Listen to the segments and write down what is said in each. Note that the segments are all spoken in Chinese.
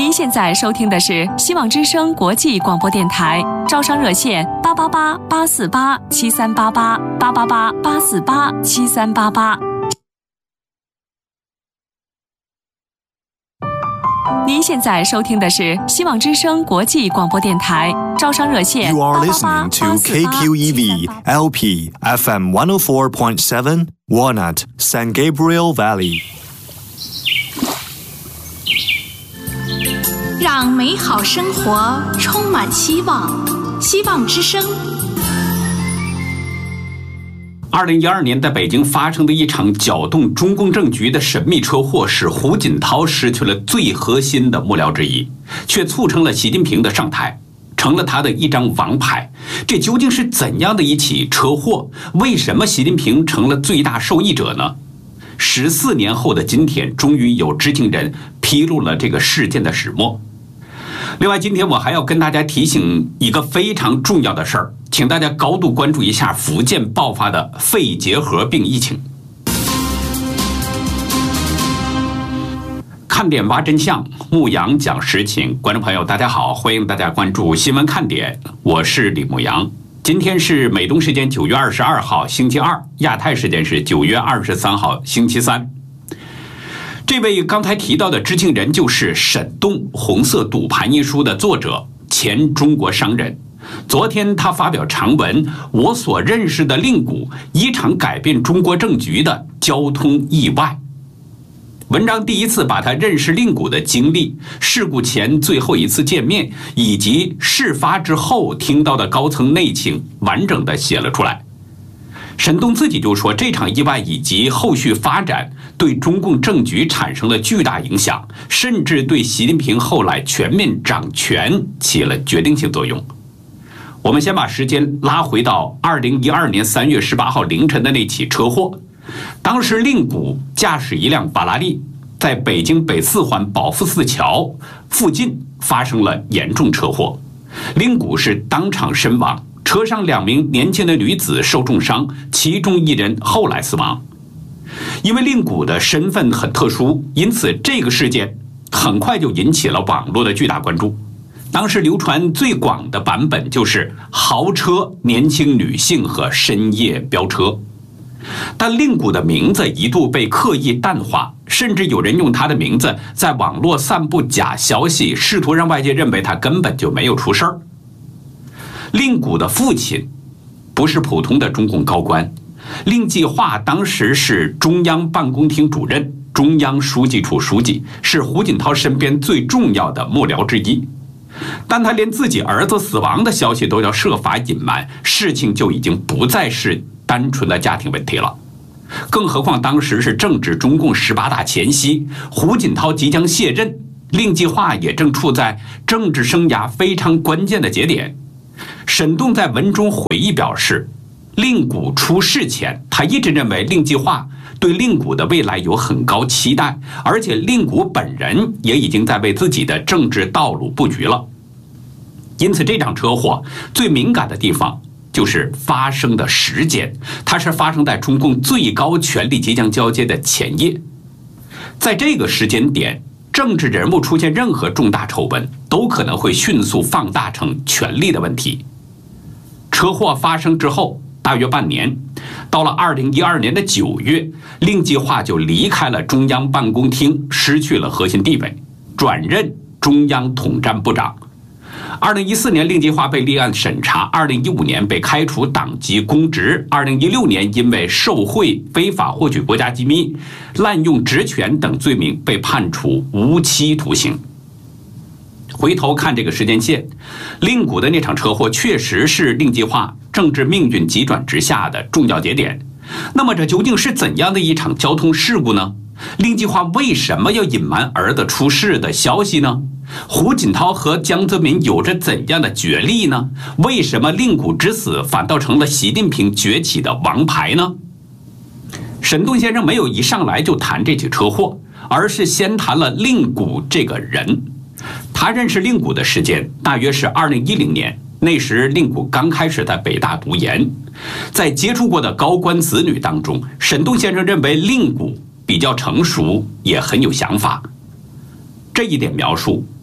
您现在收听的是希望之声国际广播电台，招商热线888-848-7388，888-848-7388。您现在收听的是希望之声国际广播电台，招商热线 You are listening to KQEV LP FM 104.7 Walnut San Gabriel Valley。 让美好生活充满希望，希望之声。 2012年在北京发生的一场搅动中共政局的神秘车祸，使胡锦涛失去了最核心的幕僚之一，却促成了习近平的上台，成了他的一张王牌。这究竟是怎样的一起车祸？为什么习近平成了最大受益者呢？14年后的今天，终于有知情人披露了这个事件的始末。另外，今天我还要跟大家提醒一个非常重要的事儿，请大家高度关注一下福建爆发的肺结核病疫情。看点挖真相，牧羊讲实情。观众朋友大家好，欢迎大家关注新闻看点，我是李牧阳。今天是美东时间9月22号星期二，亚太时间是9月23号星期三。这位刚才提到的知情人就是沈栋《红色赌盘》一书的作者，前中国商人。昨天他发表长文，我所认识的令谷，一场改变中国政局的交通意外。文章第一次把他认识令谷的经历、事故前最后一次见面，以及事发之后听到的高层内情完整的写了出来。沈栋自己就说，这场意外以及后续发展对中共政局产生了巨大影响，甚至对习近平后来全面掌权起了决定性作用。我们先把时间拉回到2012年3月18号凌晨的那起车祸。当时令谷驾驶一辆法拉利在北京北四环保富寺桥附近发生了严重车祸，令谷是当场身亡，车上2名年轻的女子受重伤，其中1人后来死亡。因为令谷的身份很特殊，因此这个事件很快就引起了网络的巨大关注。当时流传最广的版本就是豪车、年轻女性和深夜飙车。但令谷的名字一度被刻意淡化，甚至有人用他的名字在网络散布假消息，试图让外界认为他根本就没有出事儿。令谷的父亲不是普通的中共高官，令计划当时是中央办公厅主任、中央书记处书记，是胡锦涛身边最重要的幕僚之一。但他连自己儿子死亡的消息都要设法隐瞒，事情就已经不再是单纯的家庭问题了。更何况当时是正值中共18大前夕，胡锦涛即将卸任，令计划也正处在政治生涯非常关键的节点。沈栋在文中回忆表示，令谷出事前，他一直认为令计划对令谷的未来有很高期待，而且令谷本人也已经在为自己的政治道路布局了。因此这场车祸最敏感的地方就是发生的时间，它是发生在中共最高权力即将交接的前夜。在这个时间点，政治人物出现任何重大丑闻，都可能会迅速放大成权力的问题。车祸发生之后大约半年，到了2012年的9月，令计划就离开了中央办公厅，失去了核心地位，转任中央统战部长。2014年令计划被立案审查，2015年被开除党籍公职，2016年因为受贿、非法获取国家机密、滥用职权等罪名被判处无期徒刑。回头看这个时间线，令谷的那场车祸确实是令计划政治命运急转直下的重要节点。那么这究竟是怎样的一场交通事故呢？令计划为什么要隐瞒儿子出事的消息呢？胡锦涛和江泽民有着怎样的角力呢？为什么令谷之死反倒成了习近平崛起的王牌呢？沈栋先生没有一上来就谈这起车祸，而是先谈了令谷这个人。他认识令谷的时间大约是2010年，那时令谷刚开始在北大读研。在接触过的高官子女当中，沈栋先生认为令谷比较成熟，也很有想法。这一点描述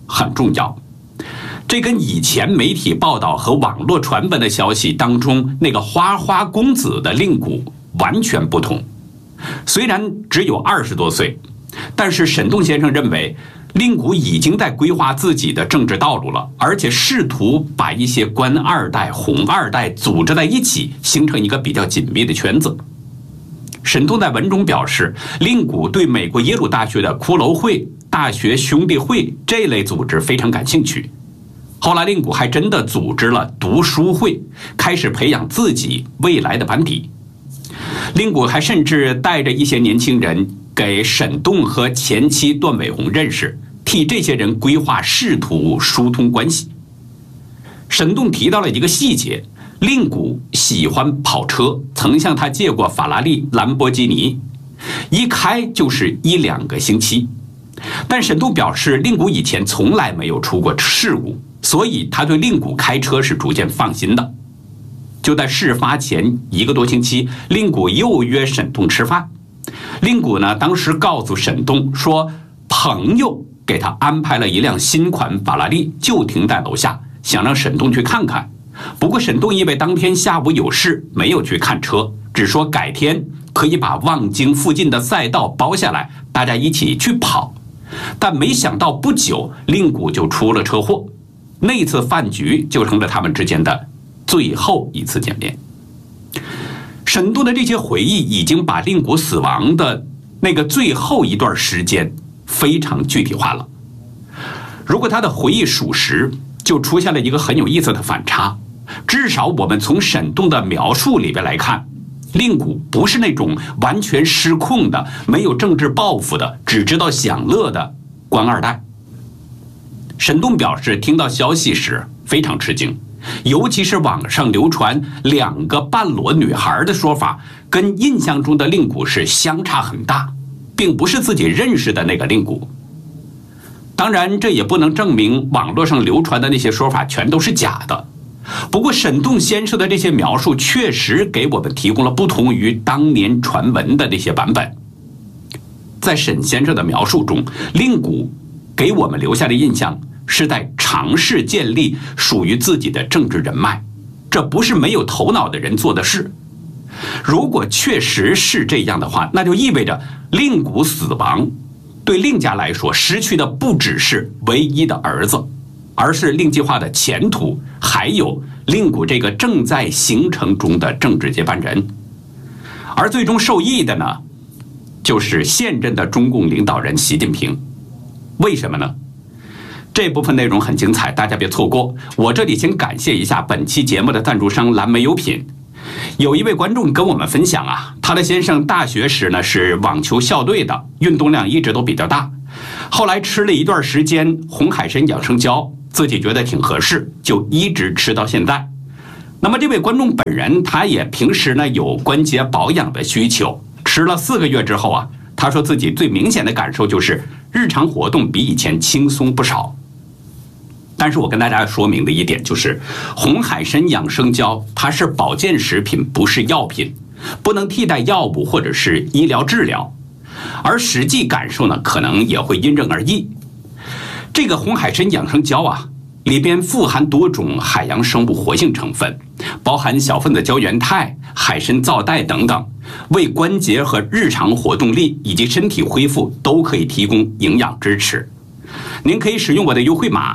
很重要。这跟以前媒体报道和网络传闻的消息当中那个花花公子的令谷完全不同。虽然只有20多岁，但是沈栋先生认为令谷已经在规划自己的政治道路了，而且试图把一些官二代、红二代组织在一起，形成一个比较紧密的圈子。沈栋在文中表示，令谷对美国耶鲁大学的骷髅会、大学兄弟会这类组织非常感兴趣。后来令谷还真的组织了读书会，开始培养自己未来的班底。令谷还甚至带着一些年轻人给沈栋和前妻段伟红认识，替这些人规划，试图疏通关系。沈栋提到了一个细节，令谷喜欢跑车，曾向他借过法拉利、兰博基尼，一开就是1-2个星期。但沈栋表示，令谷以前从来没有出过事故，所以他对令谷开车是逐渐放心的。就在事发前1个多星期，令谷又约沈栋吃饭。令谷呢，当时告诉沈栋说，朋友给他安排了一辆新款法拉利，就停在楼下，想让沈栋去看看。不过沈栋因为当天下午有事，没有去看车，只说改天可以把望京附近的赛道包下来，大家一起去跑。但没想到不久，令谷就出了车祸。那次饭局就成了他们之间的最后一次见面。沈栋的这些回忆已经把令谷死亡的那个最后一段时间非常具体化了。如果他的回忆属实，就出现了一个很有意思的反差。至少我们从沈栋的描述里边来看，令谷不是那种完全失控的、没有政治抱负的、只知道享乐的官二代。沈栋表示，听到消息时非常吃惊，尤其是网上流传2个半裸女孩的说法，跟印象中的令谷是相差很大，并不是自己认识的那个令谷。当然，这也不能证明网络上流传的那些说法全都是假的。不过沈栋先生的这些描述确实给我们提供了不同于当年传闻的那些版本。在沈先生的描述中，令谷给我们留下的印象是在尝试建立属于自己的政治人脉，这不是没有头脑的人做的事。如果确实是这样的话，那就意味着令谷死亡对令家来说失去的不只是唯一的儿子，而是令计划的前途，还有令谷这个正在形成中的政治接班人。而最终受益的呢，就是现任的中共领导人习近平。为什么呢？这部分内容很精彩，大家别错过。我这里先感谢一下本期节目的赞助商蓝莓优品。有一位观众跟我们分享啊，他的先生大学时呢是网球校队的，运动量一直都比较大，后来吃了一段时间红海参养生胶，自己觉得挺合适，就一直吃到现在。那么这位观众本人他也平时呢有关节保养的需求，吃了4个月之后啊，他说自己最明显的感受就是日常活动比以前轻松不少。但是我跟大家说明的一点就是，红海参养生胶它是保健食品，不是药品，不能替代药物或者是医疗治疗，而实际感受呢可能也会因人而异。这个红海参养生胶啊，里边富含多种海洋生物活性成分，包含小分子胶原肽、海参皂苷等等，为关节和日常活动力以及身体恢复都可以提供营养支持。您可以使用我的优惠码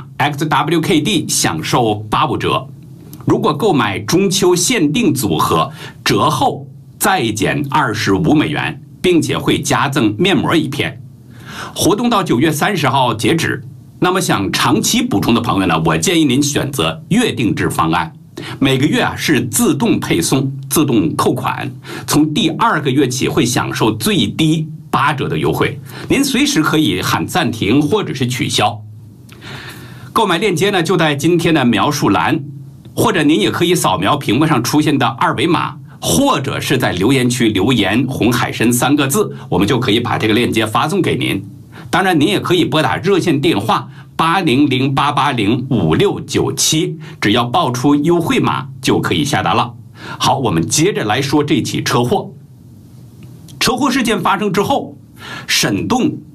XWKD 享受85折，如果购买中秋限定组合，折后再减25美元，并且会加赠面膜1片。活动到9月30号截止。那么想长期补充的朋友呢，我建议您选择月定制方案，每个月啊是自动配送、自动扣款，从第2个月起会享受最低8折的优惠，您随时可以喊暂停或者是取消。购买链接呢就在今天的描述栏，或者您也可以扫描屏幕上出现的2维码，或者是在留言区留言红海参3个字，我们就可以把这个链接发送给您。当然您也可以拨打热线电话800-880-5697，只要报出优惠码就可以下单了。好，我们接着来说这起车祸。车祸事件发生之后，沈栋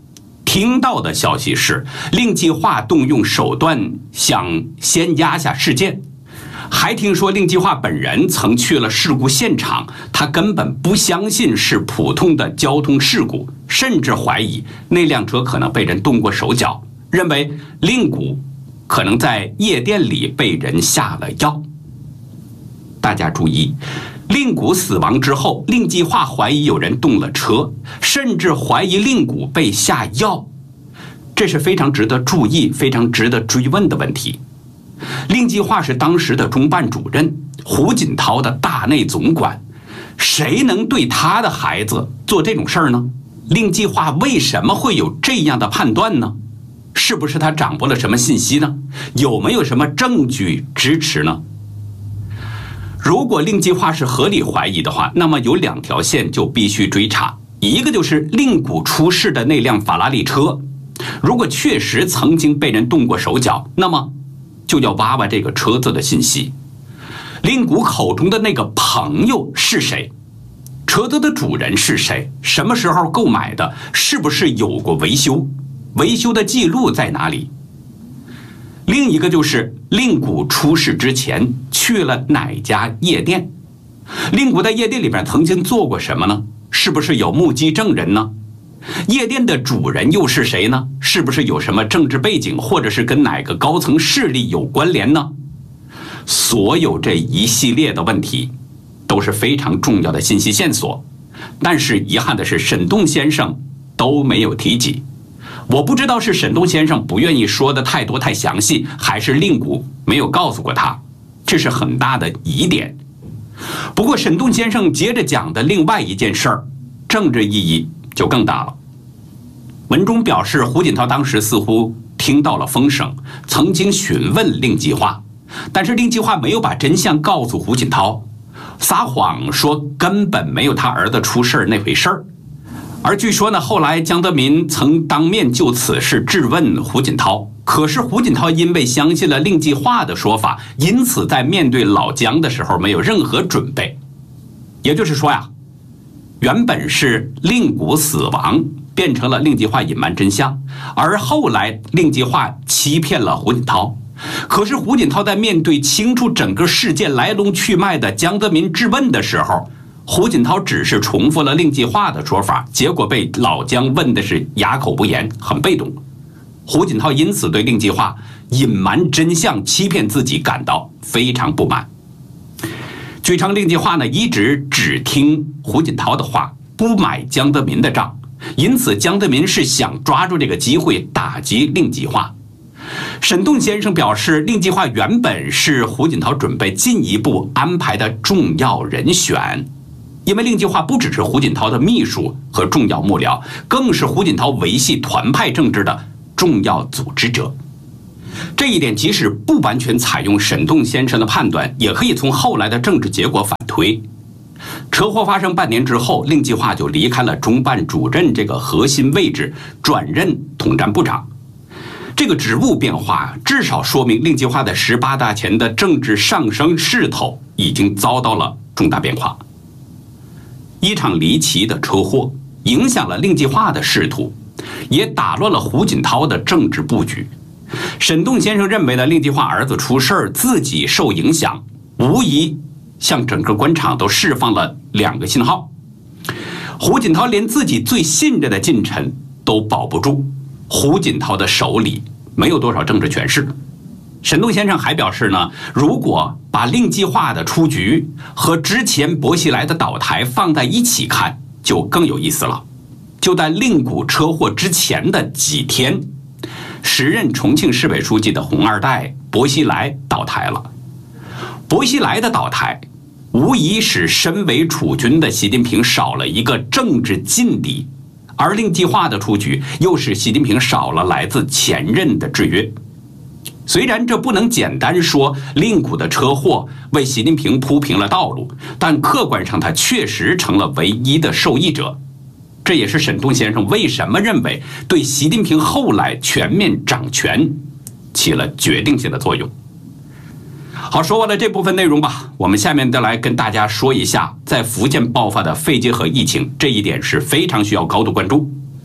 听到的消息是令计划动用手段想先压下事件，还听说令计划本人曾去了事故现场，他根本不相信是普通的交通事故，甚至怀疑那辆车可能被人动过手脚，认为令谷可能在夜店里被人下了药。大家注意，令谷死亡之后，令计划怀疑有人动了车，甚至怀疑令谷被下药，这是非常值得注意、非常值得追问的问题。令计划是当时的中办主任，胡锦涛的大内总管，谁能对他的孩子做这种事儿呢？令计划为什么会有这样的判断呢？是不是他掌握了什么信息呢？有没有什么证据支持呢？如果令计划是合理怀疑的话，那么有2条线就必须追查。一个就是令谷出事的那辆法拉利车，如果确实曾经被人动过手脚，那么就要挖挖这个车子的信息。令谷口中的那个朋友是谁？车子的主人是谁？什么时候购买的？是不是有过维修？维修的记录在哪里？另一个就是令谷出事之前去了哪家夜店？令谷在夜店里边曾经做过什么呢？是不是有目击证人呢？夜店的主人又是谁呢？是不是有什么政治背景，或者是跟哪个高层势力有关联呢？所有这一系列的问题都是非常重要的信息线索，但是遗憾的是沈栋先生都没有提及。我不知道是沈栋先生不愿意说的太多太详细，还是令谷没有告诉过他，这是很大的疑点。不过沈栋先生接着讲的另外一件事儿，政治意义就更大了。文中表示，胡锦涛当时似乎听到了风声，曾经询问令计划，但是令计划没有把真相告诉胡锦涛，撒谎说根本没有他儿子出事那回事儿。而据说呢，后来江泽民曾当面就此事质问胡锦涛，可是胡锦涛因为相信了令计划的说法，因此在面对老江的时候没有任何准备。也就是说呀，原本是令谷死亡，变成了令计划隐瞒真相，而后来令计划欺骗了胡锦涛。可是胡锦涛在面对清楚整个事件来龙去脉的江泽民质问的时候，胡锦涛只是重复了令计划的说法，结果被老江问的是哑口不言，很被动。胡锦涛因此对令计划隐瞒真相、欺骗自己感到非常不满。据称令计划呢一直只听胡锦涛的话，不买江泽民的账，因此江泽民是想抓住这个机会打击令计划。沈栋先生表示，令计划原本是胡锦涛准备进一步安排的重要人选，因为令计划不只是胡锦涛的秘书和重要幕僚，更是胡锦涛维系团派政治的重要组织者。这一点即使不完全采用沈栋先生的判断，也可以从后来的政治结果反推。车祸发生半年之后，令计划就离开了中办主任这个核心位置，转任统战部长。这个职务变化至少说明令计划在18大前的政治上升势头已经遭到了重大变化。一场离奇的车祸影响了令计划的仕途，也打乱了胡锦涛的政治布局。沈栋先生认为呢，令计划儿子出事儿，自己受影响，无疑向整个官场都释放了2个信号。胡锦涛连自己最信任的近臣都保不住，胡锦涛的手里没有多少政治权势。沈栋先生还表示呢，如果把令计划的出局和之前薄熙来的倒台放在一起看，就更有意思了。就在令谷车祸之前的几天，时任重庆市委书记的红二代薄熙来倒台了。薄熙来的倒台无疑使身为储君的习近平少了一个政治劲敌，而令计划的出局又使习近平少了来自前任的制约。虽然这不能简单说令谷的车祸为习近平铺平了道路，但客观上他确实成了唯一的受益者。这也是沈栋先生为什么认为对习近平后来全面掌权起了决定性的作用。好，说完了这部分内容吧，我们下面再来跟大家说一下在福建爆发的肺结核疫情，这一点是非常需要高度关注。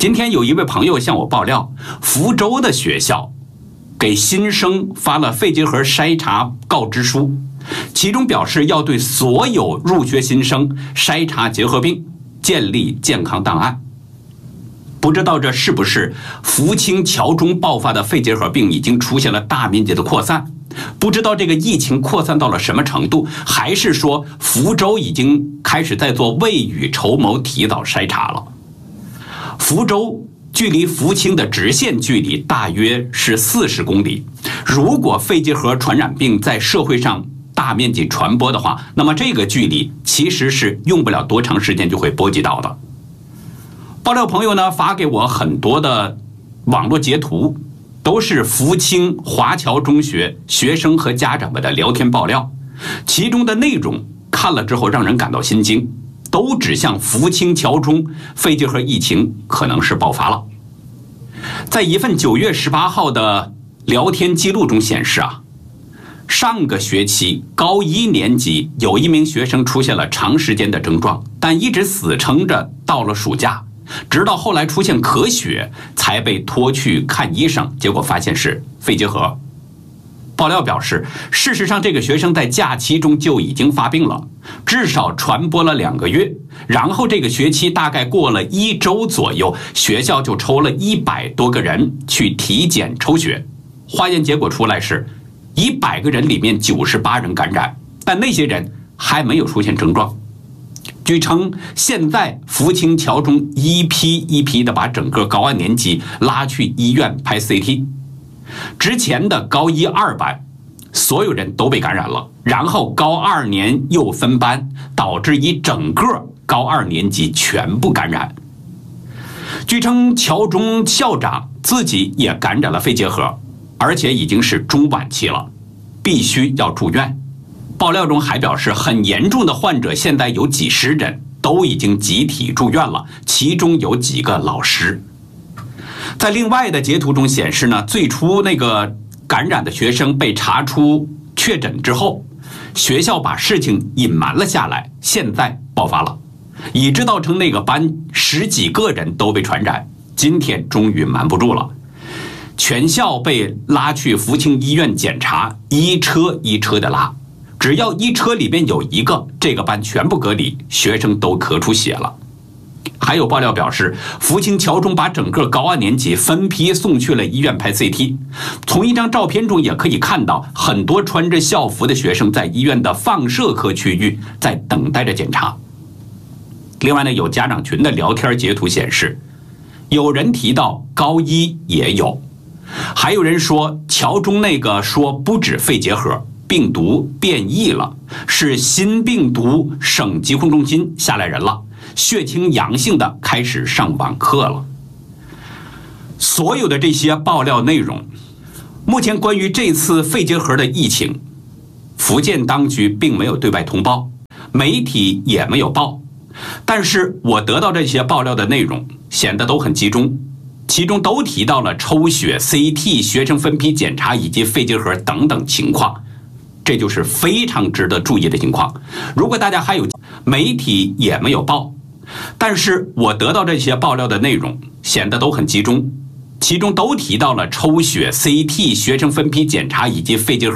今天有一位朋友向我爆料，福州的学校给新生发了肺结核筛查告知书，其中表示要对所有入学新生筛查结核病，建立健康档案。不知道这是不是福清侨中爆发的肺结核病已经出现了大面积的扩散？不知道这个疫情扩散到了什么程度，还是说福州已经开始在做未雨绸缪，提早筛查了？福州距离福清的直线距离大约是40公里，如果肺结核传染病在社会上大面积传播的话，那么这个距离其实是用不了多长时间就会波及到的。爆料朋友呢发给我很多的网络截图，都是福清华侨中学学生和家长们的聊天爆料，其中的内容看了之后让人感到心惊，都指向福清侨中肺结核疫情可能是爆发了。在一份9月18号的聊天记录中显示上个学期高1年级有一名学生出现了长时间的症状，但一直死撑着到了暑假，直到后来出现咳血才被拖去看医生，结果发现是肺结核。爆料表示，事实上这个学生在假期中就已经发病了，至少传播了2个月，然后这个学期大概过了1周左右，学校就抽了100多个人去体检抽血，化验结果出来是100个人里面98人感染，但那些人还没有出现症状。据称，现在福清侨中一批一批的把整个高2年级拉去医院拍 CT。之前的高1、2班所有人都被感染了，然后高2年又分班，导致一整个高2年级全部感染。据称，侨中校长自己也感染了肺结核，而且已经是中晚期了，必须要住院。爆料中还表示，很严重的患者现在有几十人，都已经集体住院了，其中有几个老师。在另外的截图中显示呢，最初那个感染的学生被查出确诊之后，学校把事情隐瞒了下来，现在爆发了，以致造成那个班10几个人都被传染。今天终于瞒不住了，全校被拉去福清医院检查，一车一车的拉，只要一车里面有一个，这个班全部隔离，学生都咳出血了。还有爆料表示，福清侨中把整个高2年级分批送去了医院拍 CT。 从一张照片中也可以看到，很多穿着校服的学生在医院的放射科区域在等待着检查。另外呢，有家长群的聊天截图显示，有人提到高1也有，还有人说侨中那个说不止肺结核，病毒变异了，是新病毒省疾控中心下来人了，血清阳性的开始上网课了。所有的这些爆料内容，目前关于这次肺结核的疫情，福建当局并没有对外通报，媒体也没有报，但是我得到这些爆料的内容显得都很集中，其中都提到了抽血、CT、学生分批检查以及肺结核等等情况，这就是非常值得注意的情况。如果大家还有，媒体也没有报，但是我得到这些爆料的内容显得都很集中，其中都提到了抽血、CT、学生分批检查以及肺结核